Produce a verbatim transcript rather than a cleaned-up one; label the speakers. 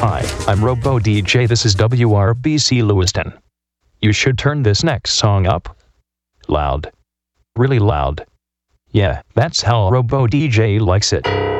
Speaker 1: Hi, I'm Robo D J. This is W R B C Lewiston. You should turn this next song up. Loud. Really loud. Yeah, that's how Robo D J likes it.